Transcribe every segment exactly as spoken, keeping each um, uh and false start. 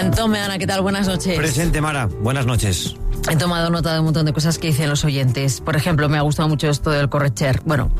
Tome, Ana, ¿qué tal? Buenas noches. Presente, Mara. Buenas noches. He tomado nota de un montón de cosas que dicen los oyentes. Por ejemplo, me ha gustado mucho esto del correcher. Bueno,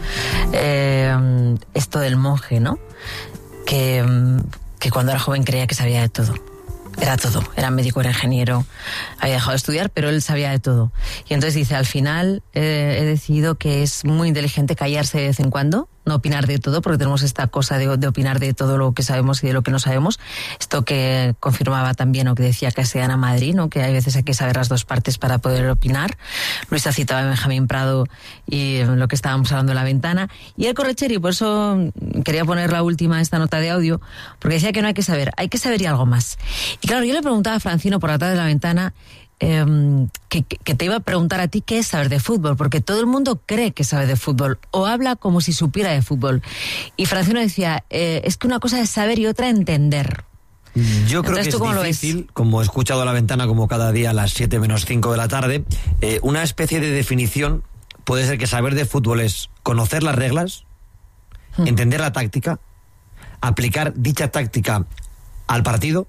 eh, esto del monje, ¿no? Que, que cuando era joven creía que sabía de todo. Era todo. Era médico, era ingeniero. Había dejado de estudiar, pero él sabía de todo. Y entonces dice, al final eh, he decidido que es muy inteligente callarse de vez en cuando, no opinar de todo, porque tenemos esta cosa de, de opinar de todo lo que sabemos y de lo que no sabemos. Esto que confirmaba también o que decía Castellana Madrid, ¿no? Que hay veces hay que saber las dos partes para poder opinar. Luisa citaba a Benjamín Prado y lo que estábamos hablando en la ventana. Y el correcher, y por eso quería poner la última esta nota de audio, porque decía que no hay que saber, hay que saber y algo más. Y claro, yo le preguntaba a Francino por atrás de la ventana eh, que, que te iba a preguntar a ti qué es saber de fútbol, porque todo el mundo cree que sabe de fútbol o habla como si supiera de fútbol. Y Francino decía, eh, es que una cosa es saber y otra entender. Yo creo Entonces, que es difícil, como he escuchado a la ventana como cada día a las siete menos cinco de la tarde, eh, una especie de definición puede ser que saber de fútbol es conocer las reglas, hmm. entender la táctica, aplicar dicha táctica al partido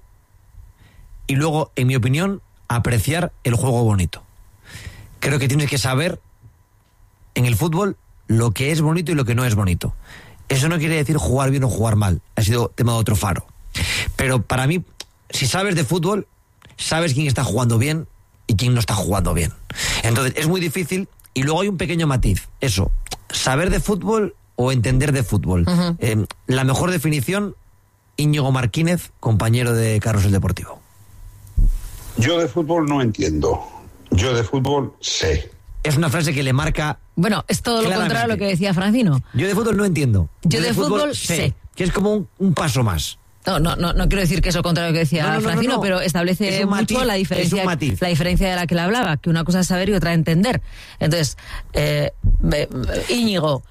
y luego, en mi opinión, apreciar el juego bonito. Creo que tienes que saber en el fútbol lo que es bonito y lo que no es bonito. Eso no quiere decir jugar bien o jugar mal. Ha sido tema de otro faro. Pero para mí, si sabes de fútbol, sabes quién está jugando bien y quién no está jugando bien. Entonces, es muy difícil. Y luego hay un pequeño matiz. Eso, saber de fútbol o entender de fútbol. Uh-huh. Eh, la mejor definición, Íñigo Martínez, compañero de Carrusel Deportivo. Yo de fútbol no entiendo. Yo de fútbol sé. Es una frase que le marca... Bueno, es todo lo contrario a lo que decía Francino. Yo de fútbol no entiendo. Yo, Yo de, de fútbol, fútbol sé, sé. Que es como un, un paso más. No, no, no, no quiero decir que eso contrario a lo que decía no, no, Francino, no, no, no. pero establece mucho matiz, la diferencia, la diferencia de la que le hablaba, que una cosa es saber y otra entender. Entonces, eh, Íñigo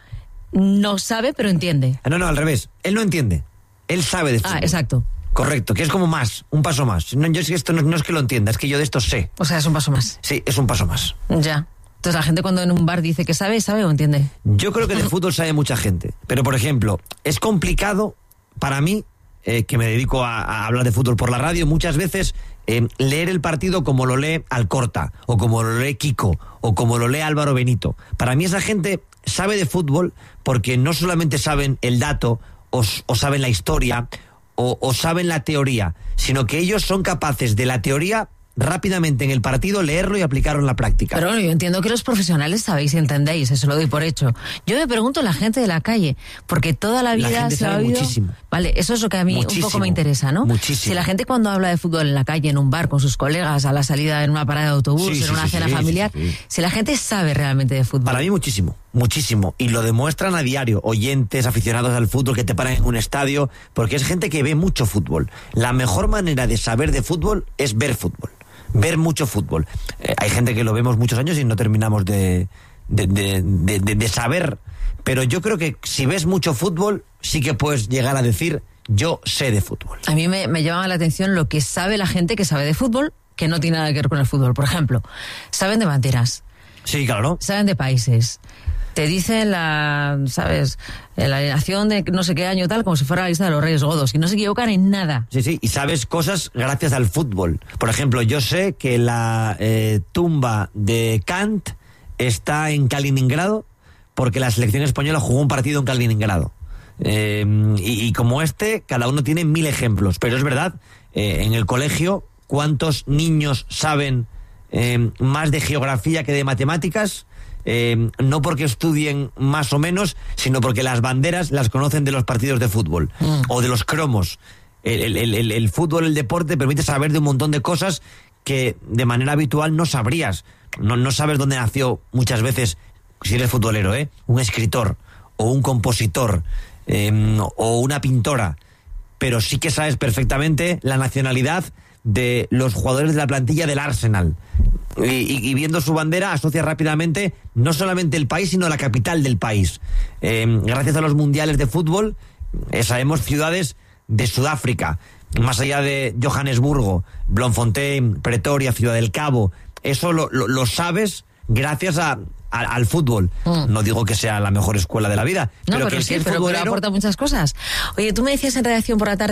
no sabe, pero entiende. No, no, al revés. Él no entiende. Él sabe de fútbol. Ah, exacto. Correcto, que es como más, un paso más. No, yo es que esto no, no es que lo entienda, es que yo de esto sé. O sea, es un paso más. Sí, es un paso más. Ya. Entonces la gente cuando en un bar dice que sabe, ¿sabe o entiende? Yo creo que de fútbol sabe mucha gente. Pero, por ejemplo, es complicado para mí, eh, que me dedico a, a hablar de fútbol por la radio, muchas veces eh, leer el partido como lo lee Alcorta, o como lo lee Kiko, o como lo lee Álvaro Benito. Para mí esa gente sabe de fútbol porque no solamente saben el dato o, o saben la historia, O, o saben la teoría, sino que ellos son capaces de la teoría rápidamente en el partido leerlo y aplicarlo en la práctica. Pero bueno, yo entiendo que los profesionales sabéis y entendéis, eso lo doy por hecho. Yo me pregunto a la gente de la calle, porque toda la vida la gente se sabe ha oído... muchísimo. Vale, eso es lo que a mí muchísimo, un poco me interesa, ¿no? Muchísimo. Si la gente cuando habla de fútbol en la calle, en un bar, con sus colegas, a la salida en una parada de autobús, sí, en sí, una sí, cena sí, familiar, sí, sí. si la gente sabe realmente de fútbol. Para mí muchísimo, muchísimo. Y lo demuestran a diario, oyentes, aficionados al fútbol que te paran en un estadio, porque es gente que ve mucho fútbol. La mejor manera de saber de fútbol es ver fútbol. Ver mucho fútbol. Eh, hay gente que lo vemos muchos años y no terminamos de, de, de, de, de, de saber. Pero yo creo que si ves mucho fútbol, sí que puedes llegar a decir, yo sé de fútbol. A mí me, me llama la atención lo que sabe la gente que sabe de fútbol, que no tiene nada que ver con el fútbol. Por ejemplo, saben de banderas. Sí, claro. Saben de países. Te dicen la, ¿sabes? La alineación de no sé qué año tal, como si fuera la lista de los Reyes Godos, y no se equivocan en nada. Sí, sí, y sabes cosas gracias al fútbol. Por ejemplo, yo sé que la eh, tumba de Kant está en Kaliningrado porque la selección española jugó un partido en Kaliningrado. Eh, y, y como este, cada uno tiene mil ejemplos. Pero es verdad, eh, en el colegio, ¿cuántos niños saben eh, más de geografía que de matemáticas? Eh, no porque estudien más o menos, sino porque las banderas las conocen de los partidos de fútbol mm. o de los cromos. El, el, el, el fútbol, el deporte, permite saber de un montón de cosas que de manera habitual no sabrías. No, no sabes dónde nació muchas veces, si eres futbolero, ¿eh? un escritor o un compositor eh, o una pintora, pero sí que sabes perfectamente la nacionalidad de los jugadores de la plantilla del Arsenal. Y, y, y viendo su bandera asocia rápidamente no solamente el país, sino la capital del país. Eh, gracias a los mundiales de fútbol eh, sabemos ciudades de Sudáfrica, más allá de Johannesburgo, Bloemfontein, Pretoria, Ciudad del Cabo. Eso lo, lo, lo sabes gracias a, a, al fútbol. Mm. No digo que sea la mejor escuela de la vida, no, pero, pero que, sí, que el pero futbolero aporta muchas cosas. Oye, tú me decías en redacción por la tarde